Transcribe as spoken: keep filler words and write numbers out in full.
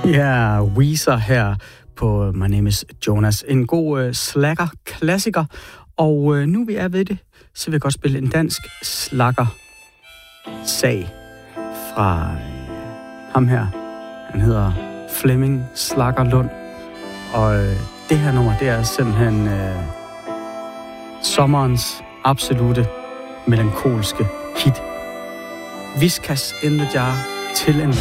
Ja, Weezer her på My Name is Jonas. En god uh, slacker-klassiker. Og uh, nu vi er ved det, så vil jeg godt spille en dansk slacker-sag fra uh, ham her. Han hedder Flemming Slacker Lund. Og uh, det her nummer, det er simpelthen uh, sommerens absolute melankolske hit. Viskas in the jar til en